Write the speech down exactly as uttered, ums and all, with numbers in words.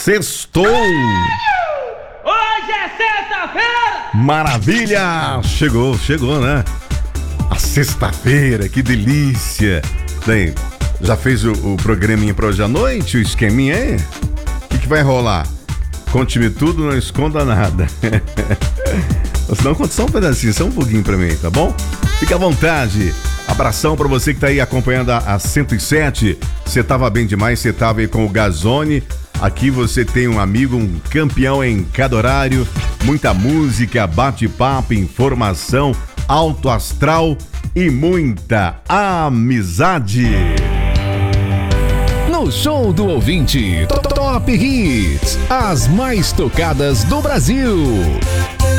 Sextou! Hoje é sexta-feira! Maravilha! Chegou, chegou, né? A sexta-feira, que delícia! Daí, já fez o, o programinha pra hoje à noite, o esqueminha aí? O que, que vai rolar? Conte-me tudo, não esconda nada. Ou senão conta só um pedacinho, só um pouquinho pra mim, tá bom? Fique à vontade. Abração pra você que tá aí acompanhando a, a cento e sete. Você tava bem demais, você tava aí com o Gazone. Aqui você tem um amigo, um campeão em cada horário. Muita música, bate-papo, informação, alto astral e muita amizade. No Show do Ouvinte, Top Hits, as mais tocadas do Brasil.